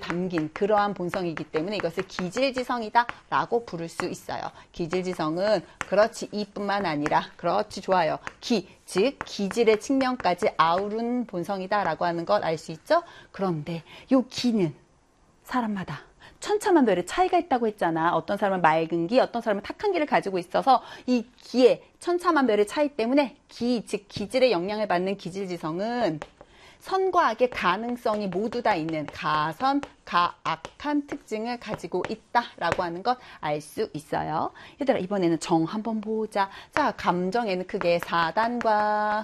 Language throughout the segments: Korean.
담긴 그러한 본성이기 때문에 이것을 기질지성이다 라고 부를 수 있어요. 기질지성은 그렇지 이뿐만 아니라 그렇지 좋아요. 즉 기질의 측면까지 아우른 본성이다 라고 하는 걸 알 수 있죠. 그런데 요 기는 사람마다 천차만별의 차이가 있다고 했잖아. 어떤 사람은 맑은 기, 어떤 사람은 탁한 기를 가지고 있어서 이 기의 천차만별의 차이 때문에 즉 기질의 영향을 받는 기질지성은 선과 악의 가능성이 모두 다 있는 가선, 가악한 특징을 가지고 있다라고 하는 것 알 수 있어요. 얘들아 이번에는 정 한번 보자. 자, 감정에는 크게 사단과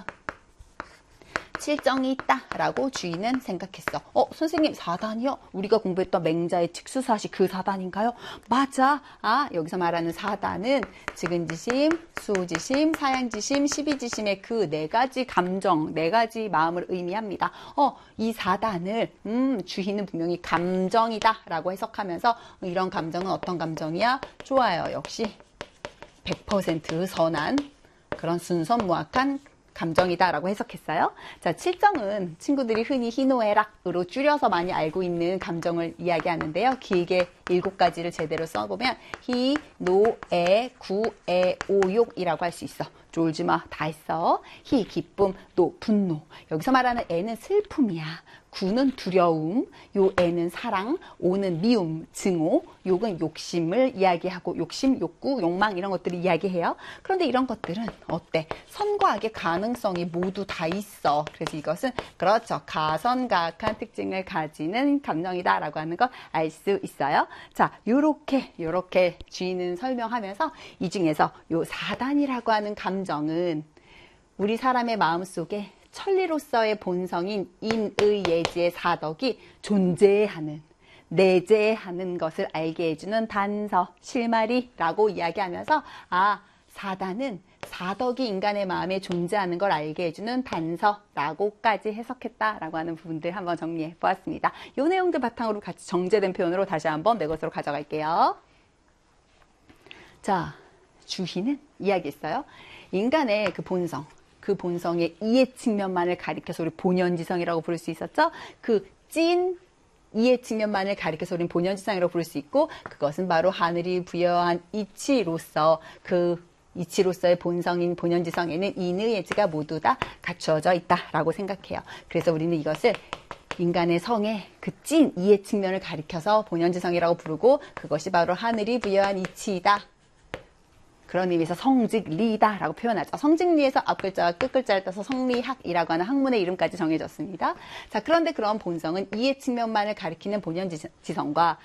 칠정이 있다라고 주인은 생각했어. 선생님 사단이요? 우리가 공부했던 맹자의 직수사시 그 사단인가요? 맞아. 여기서 말하는 사단은 즉은지심, 수지심, 사양지심, 십이지심의 그 네 가지 감정, 네 가지 마음을 의미합니다. 이 사단을 주인은 분명히 감정이다 라고 해석하면서 이런 감정은 어떤 감정이야? 좋아요. 역시 100% 선한 그런 순선무악한 감정이다라고 해석했어요. 자, 칠정은 친구들이 흔히 희노애락으로 줄여서 많이 알고 있는 감정을 이야기하는데요. 길게 7가지를 제대로 써보면 희, 노, 애, 구, 애, 오, 욕이라고 할 수 있어. 쫄지 마, 다 했어. 희, 기쁨, 노, 분노. 여기서 말하는 애는 슬픔이야. 구는 두려움, 요 애는 사랑, 오는 미움, 증오, 욕은 욕심을 이야기하고 욕심, 욕구, 욕망 이런 것들을 이야기해요. 그런데 이런 것들은 어때? 선과 악의 가능성이 모두 다 있어. 그래서 이것은 그렇죠. 가선가악한 특징을 가지는 감정이다라고 하는 걸 알 수 있어요. 자, 요렇게 주인은 설명하면서 이 중에서 요 사단이라고 하는 감정은 우리 사람의 마음속에 천리로서의 본성인 인의 예지의 사덕이 존재하는, 내재하는 것을 알게 해주는 단서, 실마리라고 이야기하면서 사단은 사덕이 인간의 마음에 존재하는 걸 알게 해주는 단서라고까지 해석했다라고 하는 부분들 한번 정리해 보았습니다. 이 내용들 바탕으로 같이 정제된 표현으로 다시 한번 내 것으로 가져갈게요. 자, 주희는 이야기했어요. 인간의 그 본성, 그 본성의 이해 측면만을 가리켜서 우리 본연지성이라고 부를 수 있었죠. 그 찐 이해 측면만을 가리켜서 우리는 본연지성이라고 부를 수 있고 그것은 바로 하늘이 부여한 이치로서 그 이치로서의 본성인 본연지성에는 인의 예지가 모두 다 갖추어져 있다라고 생각해요. 그래서 우리는 이것을 인간의 성의 그 찐 이해 측면을 가리켜서 본연지성이라고 부르고 그것이 바로 하늘이 부여한 이치이다. 그런 의미에서 성직리다라고 표현하죠. 성직리에서 앞글자와 끝글자를 따서 성리학이라고 하는 학문의 이름까지 정해졌습니다. 자, 그런데 그런 본성은 이해 측면만을 가리키는 본연지성과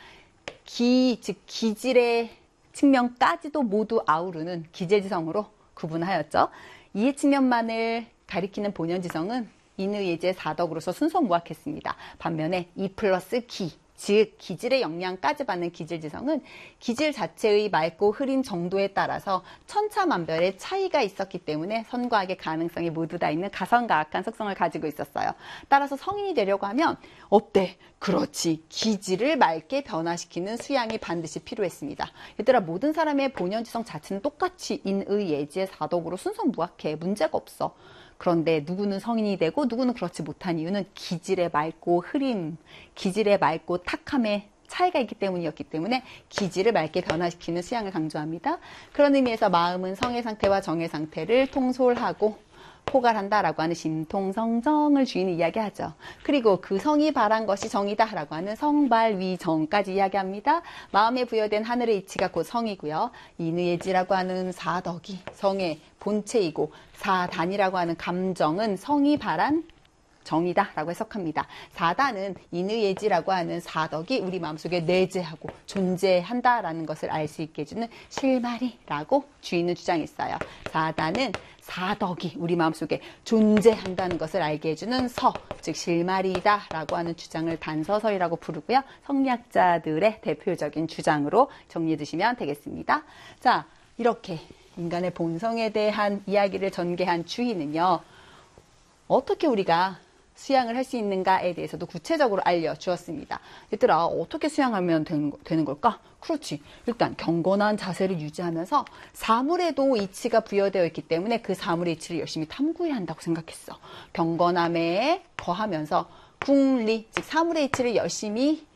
즉 기질의 측면까지도 모두 아우르는 기질지성으로 구분하였죠. 이해 측면만을 가리키는 본연지성은 인의예지의 사덕으로서 순서무악했습니다. 반면에 이 플러스 기, 즉 기질의 영향까지 받는 기질지성은 기질 자체의 맑고 흐린 정도에 따라서 천차만별의 차이가 있었기 때문에 선과 악의 가능성이 모두 다 있는 가선가악한 속성을 가지고 있었어요. 따라서 성인이 되려고 하면 어때? 그렇지. 기질을 맑게 변화시키는 수양이 반드시 필요했습니다. 얘들아, 모든 사람의 본연지성 자체는 똑같이 인의예지의 사덕으로 순서무악해. 문제가 없어. 그런데 누구는 성인이 되고 누구는 그렇지 못한 이유는 기질의 맑고 흐림, 기질의 맑고 탁함의 차이가 있기 때문이었기 때문에 기질을 맑게 변화시키는 수양을 강조합니다. 그런 의미에서 마음은 성의 상태와 정의 상태를 통솔하고 포괄한다라고 하는 심통성정을 주인이 이야기하죠. 그리고 그 성이 바란 것이 정이다라고 하는 성발위정까지 이야기합니다. 마음에 부여된 하늘의 이치가 곧 성이고요. 인의예지라고 하는 사덕이 성의 본체이고 사단이라고 하는 감정은 성이 바란 정이다 라고 해석합니다. 사단은 인의예지라고 하는 사덕이 우리 마음속에 내재하고 존재한다라는 것을 알 수 있게 해주는 실마리라고 주인은 주장했어요. 사단은 사덕이 우리 마음속에 존재한다는 것을 알게 해주는 서, 즉 실마리이다 라고 하는 주장을 단서설이라고 부르고요. 성리학자들의 대표적인 주장으로 정리해 두시면 되겠습니다. 자, 이렇게 인간의 본성에 대한 이야기를 전개한 주인은요. 어떻게 우리가 수양을 할 수 있는가에 대해서도 구체적으로 알려주었습니다. 얘들아, 어떻게 수양하면 되는 걸까? 그렇지. 일단 경건한 자세를 유지하면서 사물에도 이치가 부여되어 있기 때문에 그 사물의 이치를 열심히 탐구해야 한다고 생각했어. 경건함에 거하면서 궁리, 즉 사물의 이치를 열심히